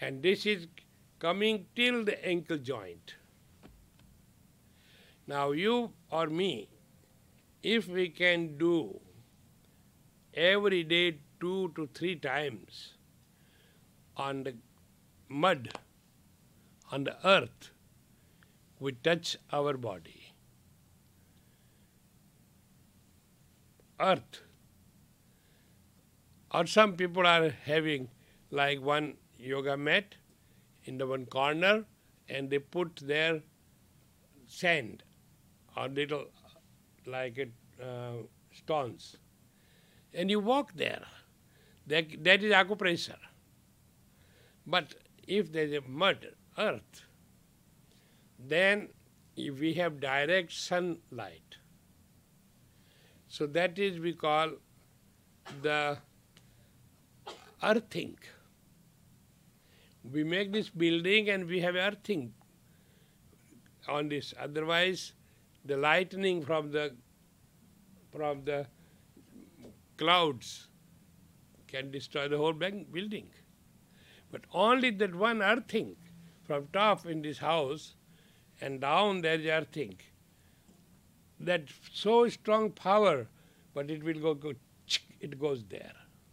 And this is coming till the ankle joint. Now you or me, if we can do every day 2 to 3 times on the mud, on the earth, we touch our body. Earth. Or some people are having like one yoga mat in the one corner and they put their sand or little like it, stones. And you walk there. That is acupressure. But if there is a mud, earth, then if we have direct sunlight. So that is we call the earthing. We make this building and we have earthing on this. Otherwise, the lightning from the clouds can destroy the whole building. But only that one earthing from top in this house and down there is earthing. That so strong power, but it will go it goes there.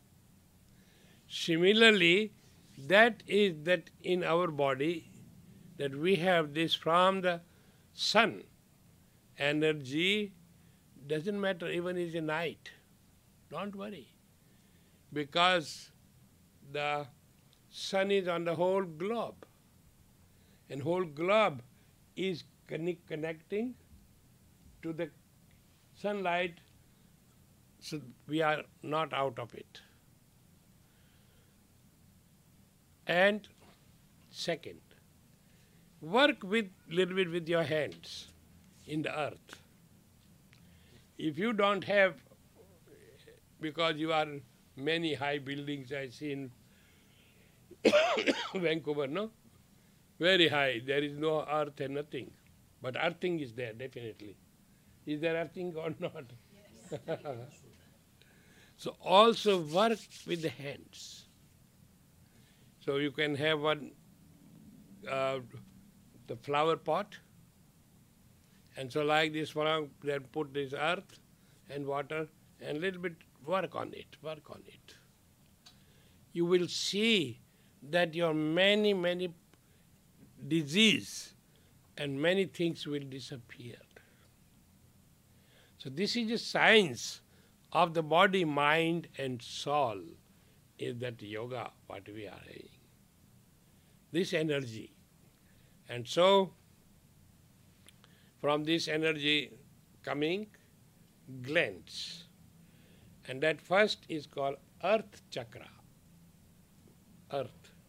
Similarly, that is that in our body that we have this from the sun. Energy doesn't matter even in the night. Don't worry. Because the sun is on the whole globe. And whole globe is connecting to the sunlight, so we are not out of it. And second, work with little bit with your hands in the earth. If you don't have, because you are many high buildings I see in Vancouver, no? Very high. There is no earth and nothing. But earthing is there, definitely. Is there earthing or not? Yes. So also work with the hands. So you can have one, the flower pot, and so like this one, then put this earth and water and little bit work on it. You will see that your many disease and many things will disappear. So this is a science of the body, mind and soul, is that yoga, what we are having. This energy. And so, from this energy coming glands. And that first is called earth chakra. Earth.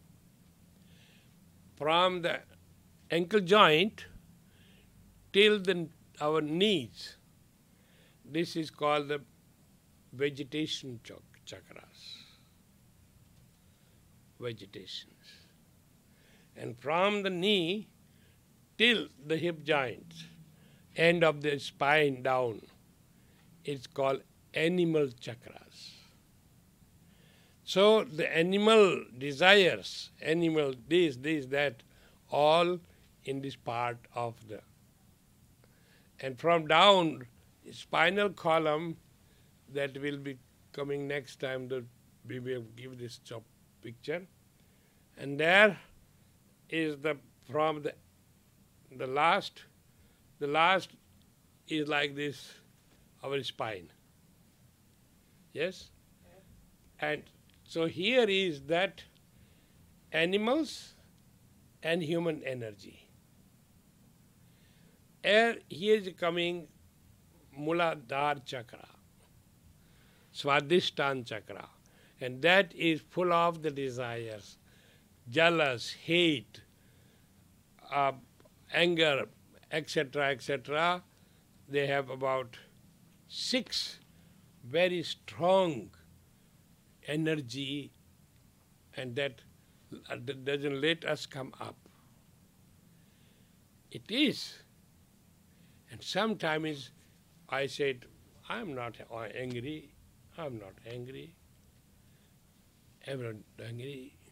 From the ankle joint till our knees, this is called the vegetation chakras. Vegetations. And from the knee till the hip joint, end of the spine down, it's called animal chakras. So the animal desires, animal this, that, all in this part of the. And from down, spinal column, that will be coming next time, that we will give this picture. And there is from the last is like this, our spine. Yes? And so here is that animals and human energy. Here is coming Muladhara chakra, Swadhisthana chakra, and that is full of the desires, jealous, hate, anger, etc. They have about 6 very strong energy, and that doesn't let us come up. It is. And sometimes I said, I'm not angry. I'm not angry. I'm not angry.